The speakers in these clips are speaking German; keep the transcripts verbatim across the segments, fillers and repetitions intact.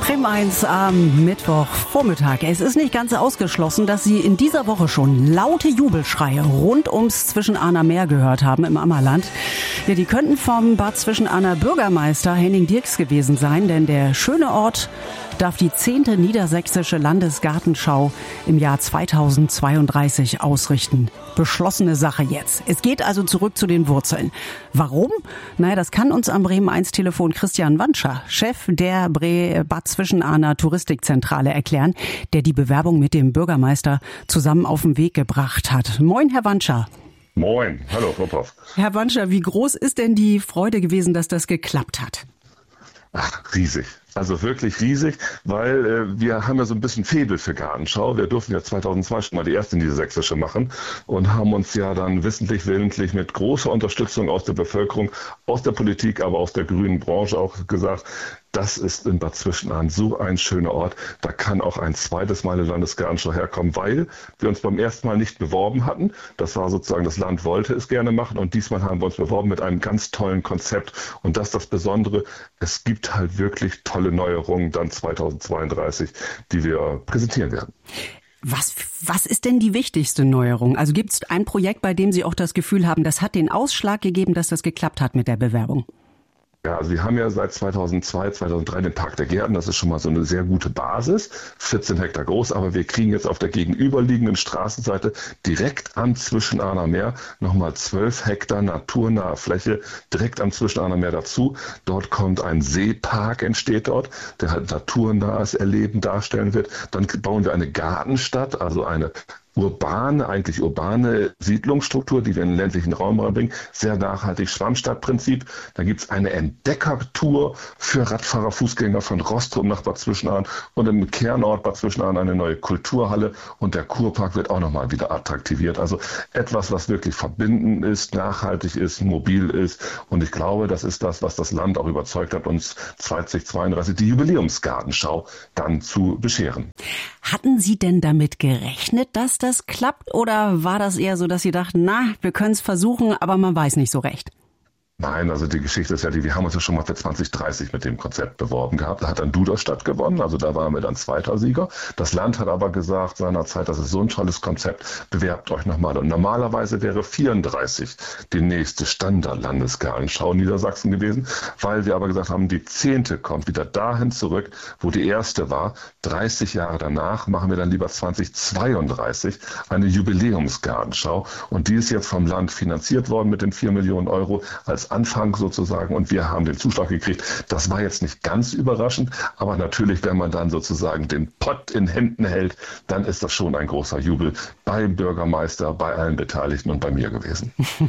Bremen eins am Mittwochvormittag. Es ist nicht ganz ausgeschlossen, dass Sie in dieser Woche schon laute Jubelschreie rund ums Zwischenahner Meer gehört haben im Ammerland. Ja, die könnten vom Bad Zwischenahner Bürgermeister Henning Dirks gewesen sein, denn der schöne Ort darf die zehnte Niedersächsische Landesgartenschau im Jahr zweitausendzweiunddreißig ausrichten. Beschlossene Sache jetzt. Es geht also zurück zu den Wurzeln. Warum? Naja, das kann uns am Bremen eins Telefon Christian Wanscher, Chef der Bre Bad Zwischenahner Touristikzentrale, erklären, der die Bewerbung mit dem Bürgermeister zusammen auf den Weg gebracht hat. Moin, Herr Wanscher. Moin, hallo Frau Poff. Herr Wanscher, wie groß ist denn die Freude gewesen, dass das geklappt hat? Ach, riesig. Also wirklich riesig, weil äh, wir haben ja so ein bisschen Faible für Gartenschau. Wir durften ja zweitausendzwei schon mal die erste niedersächsische machen und haben uns ja dann wissentlich, willentlich mit großer Unterstützung aus der Bevölkerung, aus der Politik, aber aus der grünen Branche auch gesagt, das ist in Bad Zwischenahn so ein schöner Ort, da kann auch ein zweites Mal eine Landesgartenschau herkommen, weil wir uns beim ersten Mal nicht beworben hatten. Das war sozusagen, das Land wollte es gerne machen und diesmal haben wir uns beworben mit einem ganz tollen Konzept. Und das ist das Besondere, es gibt halt wirklich tolle Neuerungen dann zweitausendzweiunddreißig, die wir präsentieren werden. Was, was ist denn die wichtigste Neuerung? Also gibt es ein Projekt, bei dem Sie auch das Gefühl haben, das hat den Ausschlag gegeben, dass das geklappt hat mit der Bewerbung? Ja, also wir haben ja seit zweitausendzwei, zweitausenddrei den Park der Gärten. Das ist schon mal so eine sehr gute Basis, vierzehn Hektar groß. Aber wir kriegen jetzt auf der gegenüberliegenden Straßenseite direkt am Zwischenahner Meer nochmal zwölf Hektar naturnahe Fläche direkt am Zwischenahner Meer dazu. Dort kommt ein Seepark, entsteht dort, der halt naturnahes Erleben darstellen wird. Dann bauen wir eine Gartenstadt, also eine urbane, eigentlich urbane Siedlungsstruktur, die wir in den ländlichen Raum reinbringen. Sehr nachhaltig, Schwammstadtprinzip. Da gibt's eine Entdeckertour für Radfahrer, Fußgänger von Rostrum nach Bad Zwischenahn und im Kernort Bad Zwischenahn eine neue Kulturhalle und der Kurpark wird auch nochmal wieder attraktiviert. Also etwas, was wirklich verbindend ist, nachhaltig ist, mobil ist und ich glaube, das ist das, was das Land auch überzeugt hat, uns zweitausendzweiunddreißig die Jubiläumsgartenschau dann zu bescheren. Hatten Sie denn damit gerechnet, dass das klappt? Oder war das eher so, dass Sie dachten, na, wir können es versuchen, aber man weiß nicht so recht? Nein, also die Geschichte ist ja die, wir haben uns ja schon mal für zwanzig dreißig mit dem Konzept beworben gehabt. Da hat dann Duderstadt gewonnen, also da waren wir dann zweiter Sieger. Das Land hat aber gesagt seinerzeit, das ist so ein tolles Konzept, bewerbt euch nochmal. Und normalerweise wäre vierunddreißig die nächste Standard-Landesgartenschau Niedersachsen gewesen, weil wir aber gesagt haben, die zehnte kommt wieder dahin zurück, wo die erste war. dreißig Jahre danach machen wir dann lieber zweitausendzweiunddreißig eine Jubiläumsgartenschau. Und die ist jetzt vom Land finanziert worden mit den vier Millionen Euro als Anfang sozusagen und wir haben den Zuschlag gekriegt. Das war jetzt nicht ganz überraschend, aber natürlich, wenn man dann sozusagen den Pott in Händen hält, dann ist das schon ein großer Jubel beim Bürgermeister, bei allen Beteiligten und bei mir gewesen.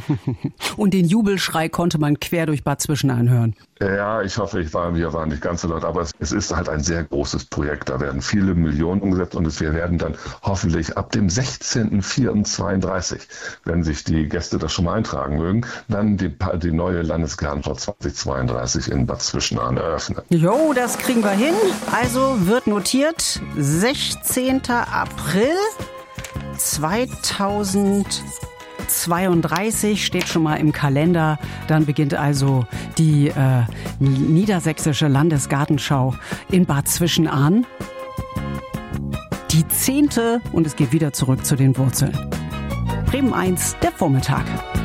Und den Jubelschrei konnte man quer durch Bad Zwischenahn hören. Ja, ich hoffe, ich war, wir waren nicht ganz so laut, aber es, es ist halt ein sehr großes Projekt. Da werden viele Millionen umgesetzt und es, wir werden dann hoffentlich ab dem sechzehnten vierten zweiunddreißig, wenn sich die Gäste das schon mal eintragen mögen, dann die, die neue Landesgartenschau zweitausendzweiunddreißig in Bad Zwischenahn eröffnen. Jo, das kriegen wir hin. Also wird notiert, sechzehnten April zweitausendzweiunddreißig steht schon mal im Kalender. Dann beginnt also die äh, Niedersächsische Landesgartenschau in Bad Zwischenahn. Die zehnte und es geht wieder zurück zu den Wurzeln. Bremen eins, der Vormittag.